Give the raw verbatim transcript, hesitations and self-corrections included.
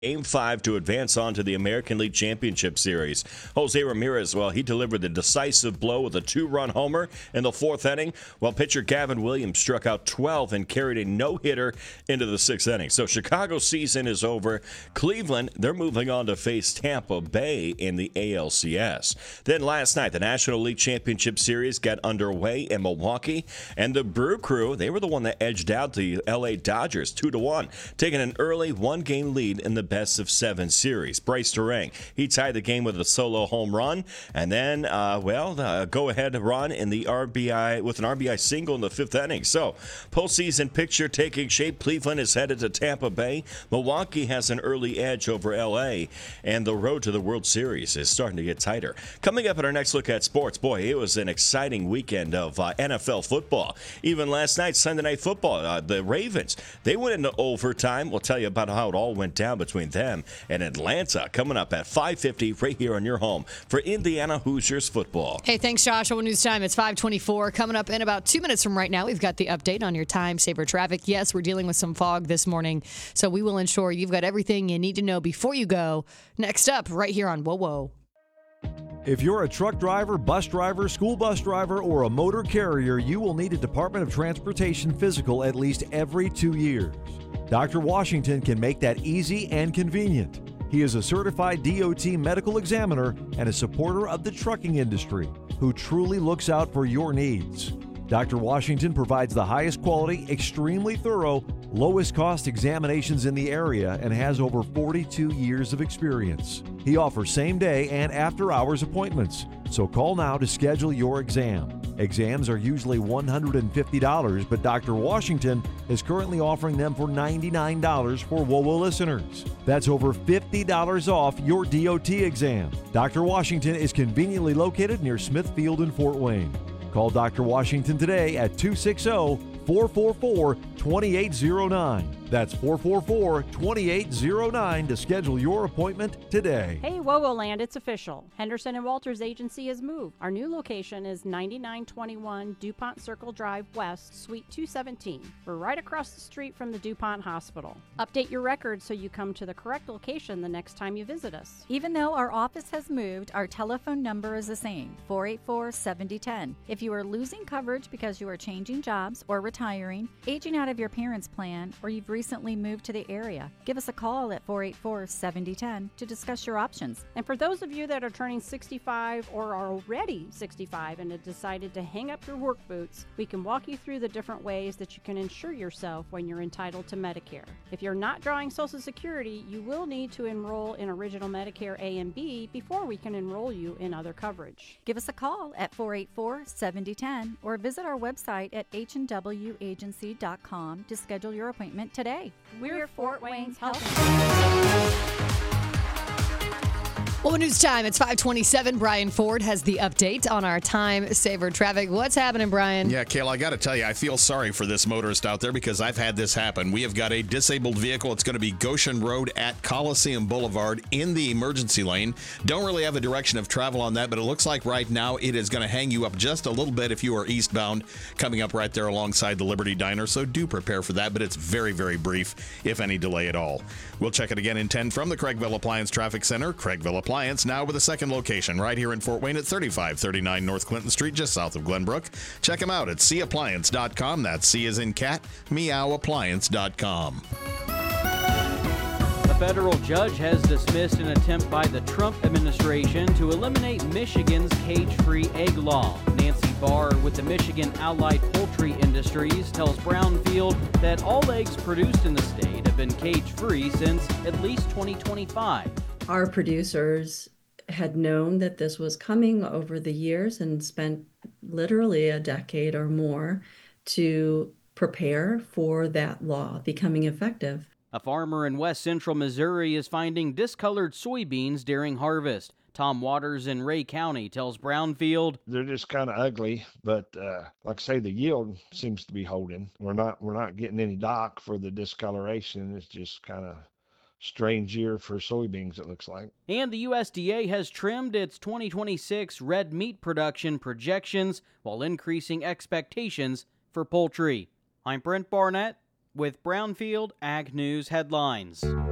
Game five to advance on to the American League Championship Series. Jose Ramirez, well, he delivered the decisive blow with a two-run homer in the fourth inning, while pitcher Gavin Williams struck out twelve and carried a no-hitter into the sixth inning. So Chicago's season is over. Cleveland, they're moving on to face Tampa Bay in the A L C S. Then last night, the National League Championship Series got underway in Milwaukee, and the Brew Crew, they were the one that edged out the L A Dodgers two to one, taking an early one-game lead in the best of seven series. Bryce Terang, he tied the game with a solo home run, and then, uh, well, uh, go-ahead run in the R B I with an R B I single in the fifth inning. So, postseason picture taking shape. Cleveland is headed to Tampa Bay. Milwaukee has an early edge over L A, and the road to the World Series is starting to get tighter. Coming up in our next look at sports, boy, it was an exciting weekend of uh, N F L football. Even last night, Sunday Night Football, uh, the Ravens, they went into overtime. We'll tell you about how it all went down between them and Atlanta, coming up at five fifty right here on your home for Indiana Hoosiers football. Hey, thanks, Josh. Well, news time. It's five twenty-four. Coming up in about two minutes from right now, we've got the update on your time saver traffic. Yes, we're dealing with some fog this morning, so we will ensure you've got everything you need to know before you go. Next up, right here on Whoa Whoa. If you're a truck driver, bus driver, school bus driver, or a motor carrier, you will need a Department of Transportation physical at least every two years. Doctor Washington can make that easy and convenient. He is a certified D O T medical examiner and a supporter of the trucking industry who truly looks out for your needs. Doctor Washington provides the highest quality, extremely thorough, lowest cost examinations in the area and has over forty-two years of experience. He offers same-day and after-hours appointments, so call now to schedule your exam. Exams are usually one hundred fifty dollars, but Doctor Washington is currently offering them for ninety-nine dollars for W O W O listeners. That's over fifty dollars off your D O T exam. Doctor Washington is conveniently located near Smithfield and Fort Wayne. Call Doctor Washington today at two six zero, four four four, two eight zero nine. That's four four four, two eight zero nine to schedule your appointment today. Hey, WoWo Land, it's official. Henderson and Walters Agency has moved. Our new location is ninety-nine twenty-one DuPont Circle Drive West, Suite two seventeen. We're right across the street from the DuPont Hospital. Update your records so you come to the correct location the next time you visit us. Even though our office has moved, our telephone number is the same, four eight four, seven zero one zero. If you are losing coverage because you are changing jobs or retiring, aging out of your parents' plan, or you've recently moved to the area, give us a call at four eight four, seven zero one zero to discuss your options. And for those of you that are turning sixty-five or are already sixty-five and have decided to hang up your work boots, we can walk you through the different ways that you can insure yourself when you're entitled to Medicare. If you're not drawing Social Security, you will need to enroll in Original Medicare A and B before we can enroll you in other coverage. Give us a call at four eight four, seven zero one zero or visit our website at h and w agency dot com to schedule your appointment today. We're Fort Wayne's Health. Well, news time. It's five twenty-seven. Brian Ford has the update on our time saver traffic. What's happening, Brian? Yeah, Kayla, I got to tell you, I feel sorry for this motorist out there because I've had this happen. We have got a disabled vehicle. It's going to be Goshen Road at Coliseum Boulevard in the emergency lane. Don't really have a direction of travel on that, but it looks like right now it is going to hang you up just a little bit if you are eastbound, coming up right there alongside the Liberty Diner. So do prepare for that, but it's very, very brief, if any delay at all. We'll check it again in ten from the Craigville Appliance Traffic Center. Craigville Appliance now with a second location right here in Fort Wayne at thirty-five thirty-nine North Clinton Street, just south of Glenbrook. Check them out at c appliance dot com. That's C as in cat, meow appliance dot com. A federal judge has dismissed an attempt by the Trump administration to eliminate Michigan's cage-free egg law. Nancy Barr with the Michigan Allied Poultry Industries tells Brownfield that all eggs produced in the state have been cage-free since at least twenty twenty-five. Our producers had known that this was coming over the years and spent literally a decade or more to prepare for that law becoming effective. A farmer in west central Missouri is finding discolored soybeans during harvest. Tom Waters in Ray County tells Brownfield, they're just kind of ugly, but uh, like I say, the yield seems to be holding. We're not we're not getting any dock for the discoloration. It's just kind of strange year for soybeans, it looks like. And the U S D A has trimmed its twenty twenty-six red meat production projections while increasing expectations for poultry. I'm Brent Barnett with Brownfield Ag News Headlines.